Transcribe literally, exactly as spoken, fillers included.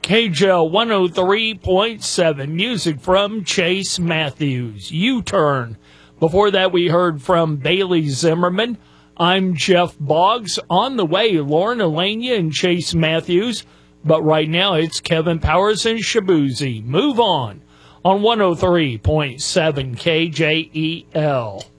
K J L one oh three point seven, music from Chase Matthews, U-Turn. Before that, we heard from Bailey Zimmerman. I'm Jeff Boggs. On the way, Lauren Elenia and Chase Matthews. But right now, it's Kevin Powers and Shabuzi. Move on on one oh three point seven K J E L.